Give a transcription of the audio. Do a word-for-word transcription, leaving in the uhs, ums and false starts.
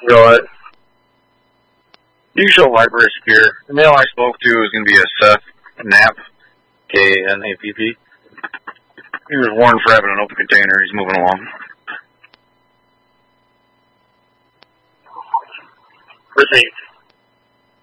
Go ahead. You can show light risk here. The male I spoke to is going to be a Seth Knapp, K A N A P P. He was warned for having an open container. He's moving along. Received.